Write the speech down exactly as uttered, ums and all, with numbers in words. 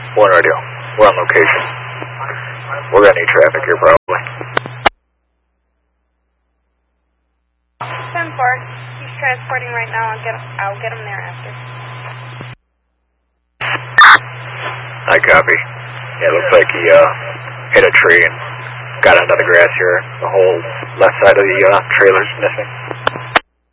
One radio. We're on location. We're gonna need traffic here probably. ten four. He's transporting right now. I'll get I'll get him there after. I copy. Yeah, it looks like he uh, hit a tree and got onto the grass here. The whole left side of the uh, trailer's missing.